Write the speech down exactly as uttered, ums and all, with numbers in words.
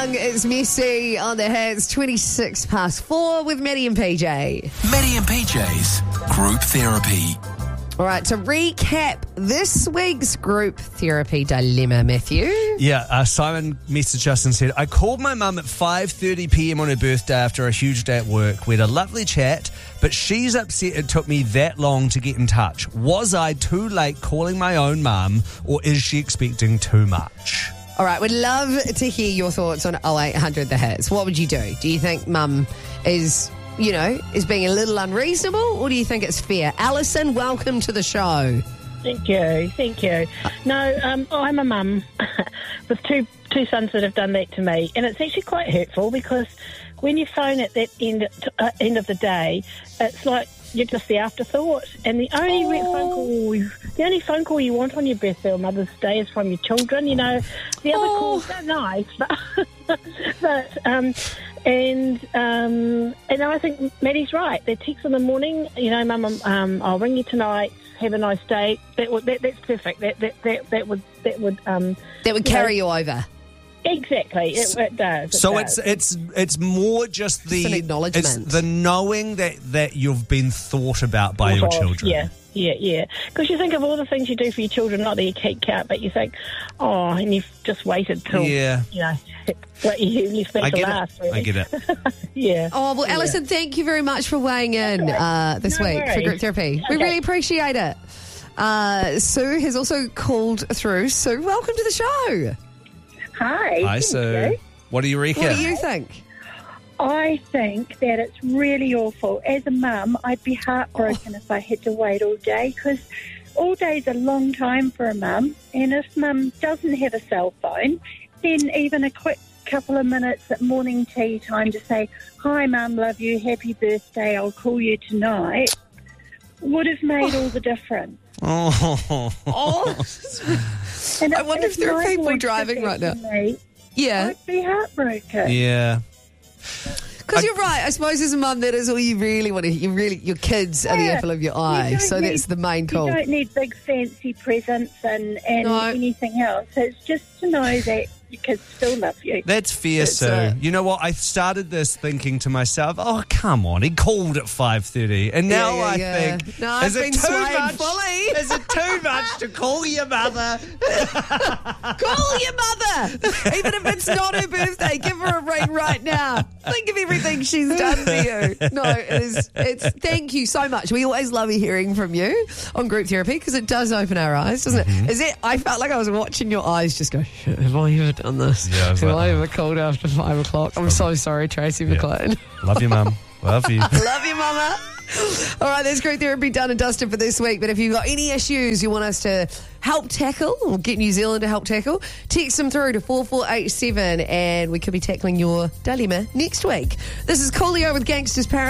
Young, it's Messy on the hits, twenty-six past four with Maddie and P J. Maddie and P J's Group Therapy. All right, to recap this week's group therapy dilemma, Matthew. Yeah, uh, Simon messaged us and said, I called my mum at five thirty p.m. on her birthday after a huge day at work. We had a lovely chat, but she's upset it took me that long to get in touch. Was I too late calling my own mum, or is she expecting too much? All right, we'd love to hear your thoughts on oh eight hundred the hits. What would you do? Do you think mum is, you know, is being a little unreasonable, or do you think it's fair? Alison, welcome to the show. Thank you, thank you. No, um, I'm a mum with two two sons that have done that to me, and it's actually quite hurtful because when you phone at that end uh, end of the day, it's like you're just the afterthought, and the only oh. phone call you, the only phone call you want on your birthday or Mother's Day is from your children. You know, the other oh. calls are nice, but but um, and um, and I think Maddie's right. They text in the morning, you know, Mum, um, I'll ring you tonight. Have a nice day. That would that, that's perfect. That that that, that would that would um that would carry you, know, you over. Exactly, it, it does. It so does. it's it's it's more just the it's an acknowledgement, it's the knowing that, that you've been thought about by your children. Yeah, yeah, yeah. Because you think of all the things you do for your children, not that you keep count, but you think, oh, and you've just waited till yeah. you know what you left that I to get last. it. Really. I get it. yeah. Oh well, Alison, yeah. thank you very much for weighing in uh, this no week worries. for group therapy. We okay. really appreciate it. Uh, Sue has also called through. Sue, welcome to the show. Hi. Hi, Sue. You. What do you reckon? What do you think? I think that it's really awful. As a mum, I'd be heartbroken oh. if I had to wait all day, because all day's a long time for a mum. And if mum doesn't have a cell phone, then even a quick couple of minutes at morning tea time to say, hi, mum, love you, happy birthday, I'll call you tonight, would have made all the difference. Oh. Oh. And I wonder if there are people driving right now. Me, yeah. I'd be heartbroken. Yeah. Because you're right. I suppose as a mum, that is all you really want to. You really, your kids are the Yeah. apple of your eye. You So don't that's need- the main call. You don't need big fancy presents and, and No. anything else. It's just to know that your kids still love you. That's fair, That's Sue. it. You know what? I started this thinking to myself, oh, come on, he called at five thirty. And now Yeah, yeah, I yeah. think, No, is I've it been too swayed much? fully. Is it too much to call your mother? Call your mother, even if it's not her birthday. Give her a ring right now. Think of everything she's done for you. No, it is. It's. Thank you so much. We always love hearing from you on group therapy because it does open our eyes, doesn't Mm-hmm. it? Is it? I felt like I was watching your eyes just go. Shit, have I ever done this? Yeah, I was have like, I oh. ever called after five o'clock? I'm so sorry, Tracy McLean. Love you, Mum. Love you. Love you, Mama. All right, that's group therapy done and dusted for this week. But if you've got any issues you want us to help tackle or get New Zealand to help tackle, text them through to four four eight seven and we could be tackling your dilemma next week. This is Coolio with Gangsters Paradise.